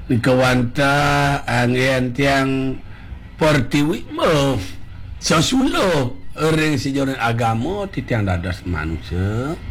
kawanta angin tiang portiwi mo sasulo orang sejarah agama ti tiang dadas manusia